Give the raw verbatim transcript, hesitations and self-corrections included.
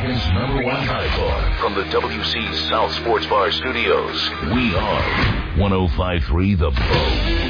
Michigan's number one hardcore. From the W C South Sports Bar Studios, we are one oh five point three The Bone.